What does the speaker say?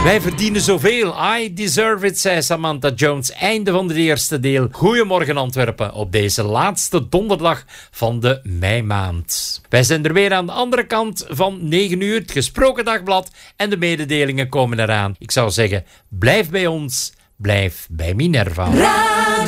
Wij verdienen zoveel. I deserve it, zei Samantha Jones. Einde van het eerste deel. Goedemorgen Antwerpen op deze laatste donderdag van de meimaand. Wij zijn er weer aan de andere kant van 9 uur. Het gesproken dagblad en de mededelingen komen eraan. Ik zou zeggen, blijf bij ons. Blijf bij Minerva.